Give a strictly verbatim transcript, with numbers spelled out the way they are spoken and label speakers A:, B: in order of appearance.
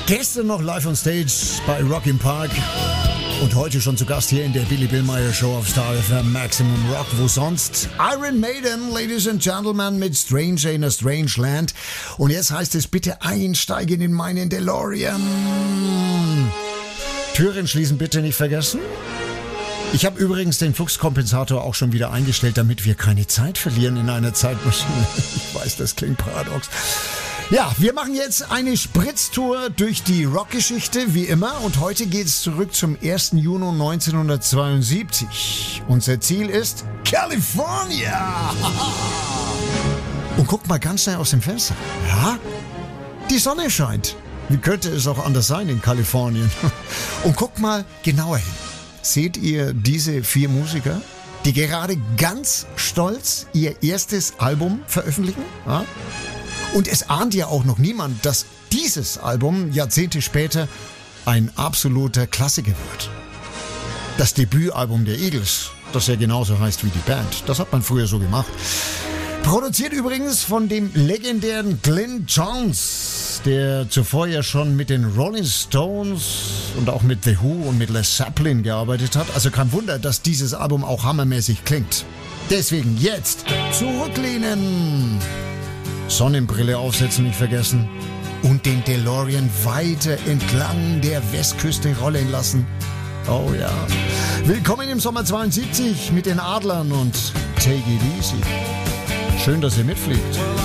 A: Gestern noch live on stage bei Rock im Park und heute schon zu Gast hier in der Billy Billmeyer Show auf Star F M Maximum Rock. Wo sonst? Iron Maiden, Ladies and Gentlemen, mit Stranger in a Strange Land. Und jetzt heißt es bitte einsteigen in meinen DeLorean. Türen schließen bitte nicht vergessen. Ich habe übrigens den Fluxkompensator auch schon wieder eingestellt, damit wir keine Zeit verlieren in einer Zeitmaschine. Ich weiß, das klingt paradox. Ja, wir machen jetzt eine Spritztour durch die Rockgeschichte, wie immer. Und heute geht es zurück zum ersten Juni neunzehnhundertzweiundsiebzig. Unser Ziel ist California. Und guckt mal ganz schnell aus dem Fenster. Ja, die Sonne scheint. Wie könnte es auch anders sein in Kalifornien? Und guckt mal genauer hin. Seht ihr diese vier Musiker, die gerade ganz stolz ihr erstes Album veröffentlichen? Ja? Und es ahnt ja auch noch niemand, dass dieses Album Jahrzehnte später ein absoluter Klassiker wird. Das Debütalbum der Eagles, das ja genauso heißt wie die Band, das hat man früher so gemacht. Produziert übrigens von dem legendären Glyn Johns, der zuvor ja schon mit den Rolling Stones und auch mit The Who und mit Led Zeppelin gearbeitet hat. Also kein Wunder, dass dieses Album auch hammermäßig klingt. Deswegen jetzt zurücklehnen, Sonnenbrille aufsetzen nicht vergessen und den DeLorean weiter entlang der Westküste rollen lassen. Oh ja. Willkommen im Sommer zweiundsiebzig mit den Adlern und Take It Easy. Schön, dass ihr mitfliegt.